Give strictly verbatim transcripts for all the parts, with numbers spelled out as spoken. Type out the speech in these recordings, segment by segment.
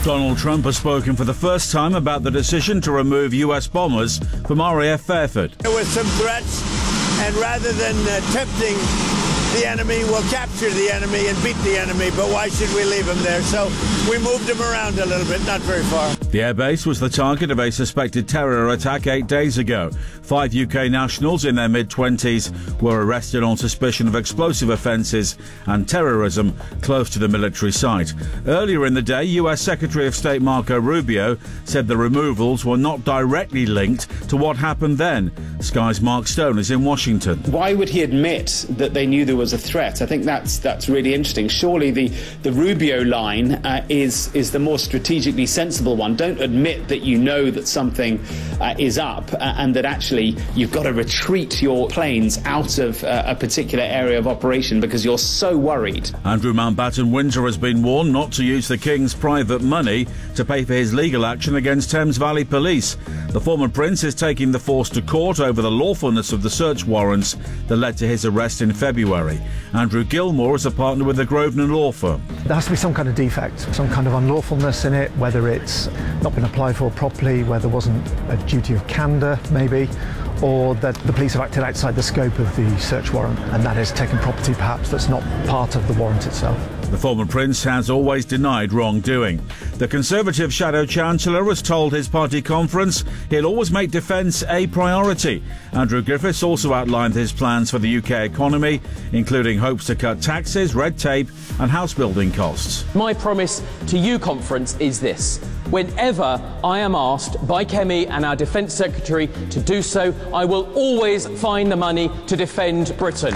Donald Trump has spoken for the first time about the decision to remove U S bombers from R A F Fairford. There were some threats, and rather than uh, tempting the enemy, we'll capture the enemy and beat the enemy, but why should we leave them there? So we moved them around a little bit, not very far. The airbase was the target of a suspected terror attack eight days ago. Five U K nationals in their mid-twenties were arrested on suspicion of explosive offences and terrorism close to the military site. Earlier in the day, U S Secretary of State Marco Rubio said the removals were not directly linked to what happened then. Sky's Mark Stone is in Washington. Why would he admit that they knew there was a threat? I think that's that's really interesting. Surely the, the Rubio line uh, is, is the more strategically sensible one. Don't admit that you know that something uh, is up uh, and that actually you've got to retreat your planes out of uh, a particular area of operation because you're so worried. Andrew Mountbatten-Windsor has been warned not to use the King's private money to pay for his legal action against Thames Valley Police. The former Prince is taking the force to court over the lawfulness of the search warrants that led to his arrest in February. Andrew Gilmore is a partner with the Grosvenor law firm. There has to be some kind of defect, some kind of unlawfulness in it, whether it's not been applied for properly, where there wasn't a duty of candour, maybe, or that the police have acted outside the scope of the search warrant, and that is taking property perhaps that's not part of the warrant itself. The former Prince has always denied wrongdoing. The Conservative Shadow Chancellor has told his party conference he'll always make defence a priority. Andrew Griffiths also outlined his plans for the U K economy, including hopes to cut taxes, red tape and house building costs. My promise to you, conference, is this. Whenever I am asked by Kemi and our Defence Secretary to do so, I will always find the money to defend Britain.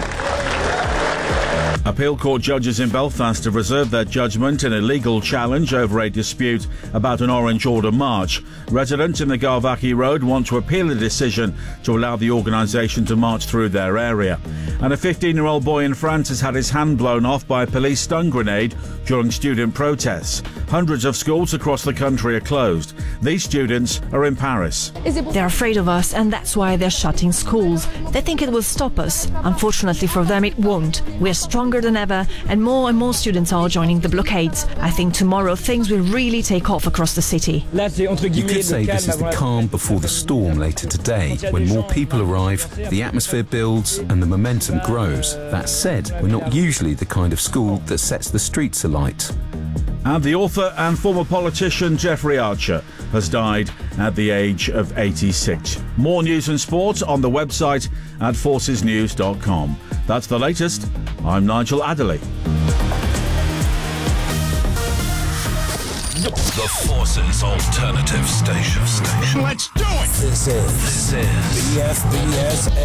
Appeal court judges in Belfast have reserved their judgment in a legal challenge over a dispute about an Orange Order march. Residents in the Garvaghy Road want to appeal the decision to allow the organisation to march through their area. And a fifteen-year-old boy in France has had his hand blown off by a police stun grenade during student protests. Hundreds of schools across the country are closed. These students are in Paris. They're afraid of us, and that's why they're shutting schools. They think it will stop us. Unfortunately for them, it won't. We're stronger than ever, and more and more students are joining the blockades. I think tomorrow things will really take off across the city. You could say this is the calm before the storm later today. When more people arrive, the atmosphere builds and the momentum grows. That said, we're not usually the kind of school that sets the streets alight. And the author and former politician Jeffrey Archer has died at the age of eighty-six. More news and sport on the website at forces news dot com. That's the latest. I'm Nigel Adderley. The Forces Alternative Station. Station. Let's do it! This is, this is B F B S